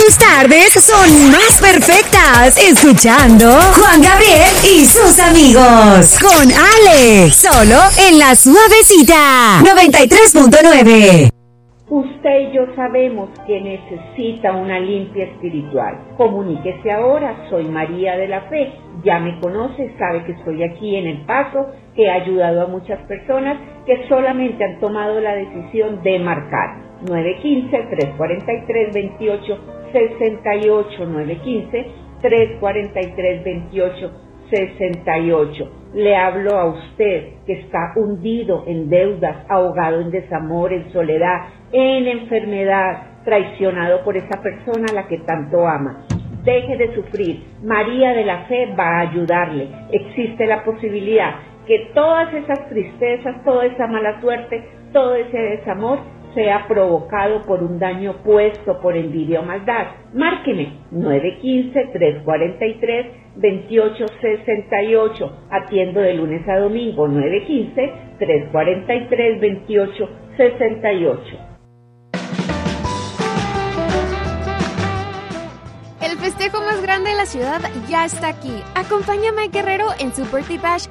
Tus tardes son más perfectas escuchando Juan Gabriel y sus amigos con Ale, solo en La Suavecita 93.9. Usted y yo sabemos que necesita una limpia espiritual. Comuníquese ahora, soy María de la Fe. Ya me conoce, sabe que estoy aquí en El Paso, que he ayudado a muchas personas que solamente han tomado la decisión de marcar. 915-343-2868, 915-343-2868. Le hablo a usted que está hundido en deudas, ahogado en desamor, en soledad, en enfermedad, traicionado por esa persona a la que tanto ama. Deje de sufrir. María de la Fe va a ayudarle. Existe la posibilidad que todas esas tristezas, toda esa mala suerte, todo ese desamor sea provocado por un daño puesto por envidia o maldad. Márqueme 915-343-2868. Atiendo de lunes a domingo. 915-343-2868. El festejo más grande de la ciudad ya está aquí. Acompáñame, Guerrero, en su Birthday Bash